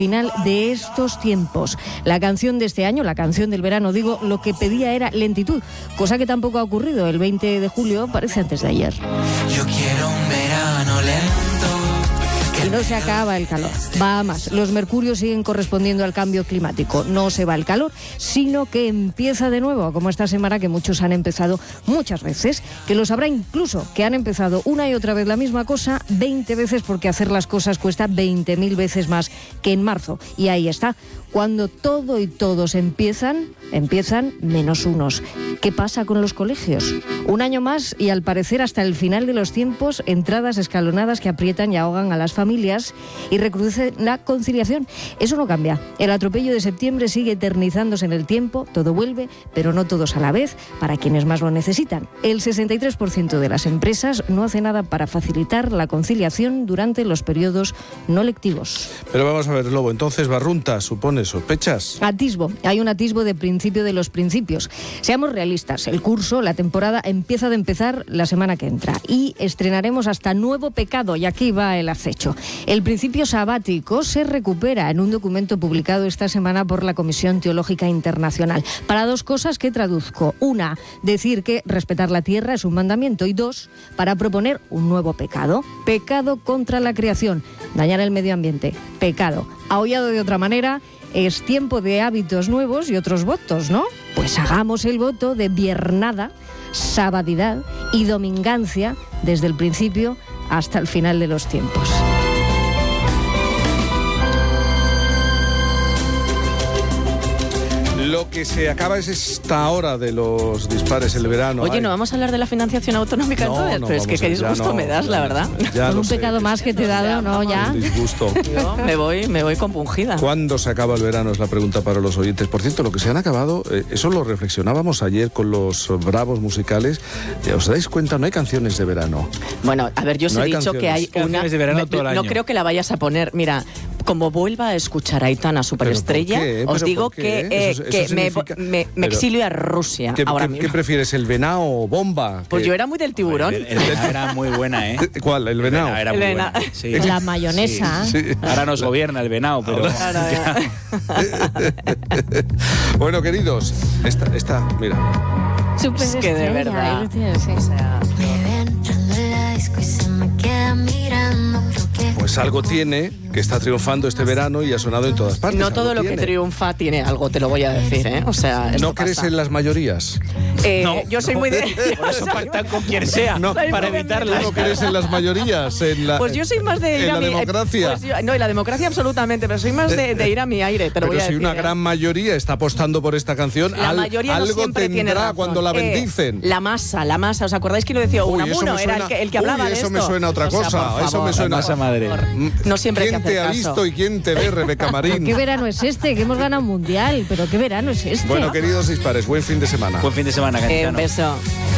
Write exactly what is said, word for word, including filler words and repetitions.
Final de estos tiempos. La canción de este año, la canción del verano, digo, lo que pedía era lentitud, cosa que tampoco ha ocurrido. El veinte de julio parece antes de ayer. Yo quiero un verano lento. Y no se acaba el calor, va a más. Los mercurios siguen correspondiendo al cambio climático. No se va el calor, sino que empieza de nuevo, como esta semana que muchos han empezado muchas veces, que los habrá incluso que han empezado una y otra vez la misma cosa veinte veces, porque hacer las cosas cuesta veinte mil veces más que en marzo. Y ahí está, cuando todo y todos empiezan, empiezan menos unos. ¿Qué pasa con los colegios? Un año más y al parecer hasta el final de los tiempos, entradas escalonadas que aprietan y ahogan a las familias y recrudecen la conciliación. Eso no cambia. El atropello de septiembre sigue eternizándose en el tiempo, todo vuelve, pero no todos a la vez, para quienes más lo necesitan. El sesenta y tres por ciento de las empresas no hace nada para facilitar la conciliación durante los periodos no lectivos. Pero vamos a ver, Lobo, entonces Barrunta, ¿supone sospechas? Atisbo, hay un atisbo de principio de los principios. Seamos realistas, el curso, la temporada empieza de empezar la semana que entra y estrenaremos hasta nuevo pecado, y aquí va el acecho. El principio sabático se recupera en un documento publicado esta semana por la Comisión Teológica Internacional para dos cosas que traduzco. Una, decir que respetar la tierra es un mandamiento, y dos, para proponer un nuevo pecado. Pecado contra la creación, dañar el medio ambiente. Pecado. Aullado de otra manera, es tiempo de hábitos nuevos y otros votos, ¿no? Pues hagamos el voto de viernada, sabadidad y domingancia desde el principio hasta el final de los tiempos. Lo que se acaba es esta hora de los dispares, el verano. Oye, Ay. ¿no vamos a hablar de la financiación autonómica No, entonces? no Pero es que vamos a- qué disgusto ya no, me das, la verdad. Ya Con lo un sé, pecado más que te he dado, ¿no? Ya. un disgusto. Yo me voy, me voy compungida. ¿Cuándo se acaba el verano? Es la pregunta para los oyentes. Por cierto, lo que se han acabado, eh, eso lo reflexionábamos ayer con los bravos musicales. Eh, ¿Os dais cuenta? No hay canciones de verano. Bueno, a ver, yo os No he hay dicho canciones. que hay una... Canciones de verano me- todo el No año. creo que la vayas a poner. Mira, como vuelva a escuchar a Aitana Superestrella, ¿Pero por qué? os ¿Pero digo por qué? que, eh, Eso- que eso me, significa- me- me Pero- exilio a Rusia ¿Qué, ahora qué- mismo. qué prefieres, el venao o bomba? Pues ¿Qué- yo era muy del tiburón. El, el venao era muy buena, ¿eh? ¿Cuál? ¿El venao? Venao era El muy venao. buena. Sí. La mayonesa. Sí. Ahora nos gobierna el venao, pero... Ahora, ya. Bueno, queridos, esta, esta, mira. Es que de verdad. Sí. O sea, Me ven entrando en la disco y se me queda mirando. Creo que Pues algo tiene que está triunfando este verano y ha sonado en todas partes. no Algo todo lo que tiene. triunfa tiene algo, te lo voy a decir, ¿eh? O sea, esto ¿No crees pasa. en las mayorías? Eh, No, yo soy muy de... Por eso pactan con quien sea, No, para ¿Tú evitarlas. no crees en las mayorías? En la, Pues yo soy más de ir en a la mi... democracia. Pues yo- no, en la democracia absolutamente, pero soy más de, de ir a mi aire, te lo Pero voy a si decir. una ¿eh? gran mayoría está apostando por esta canción, La al- mayoría no algo siempre tiene tendrá razón. cuando la Eh, bendicen. la masa, la masa. ¿Os acordáis que lo decía Uy, eso Unamuno? me Era el suena- que, el que hablaba uy, de eso esto. me suena a otra O sea, cosa, por eso favor, me suena- La masa madre. por favor. No siempre hay que ¿Quién hacer te ha caso. visto y quién te ve, Rebeca Marín? ¿Qué verano es este? Que hemos ganado un mundial, pero ¿qué verano es este? Bueno, queridos dispares, buen fin de semana. Buen fin de semana, Eh, Cayetano. un beso.